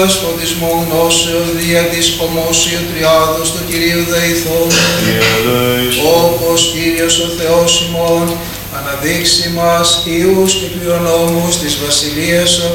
Φωτισμού γνώσεως δια της ομόσιου τριάδος του Κυρίου Δεηθών, όπως Κύριος ο Θεός ημών αναδείξει μας Υιούς και κληρονόμους της Βασιλείας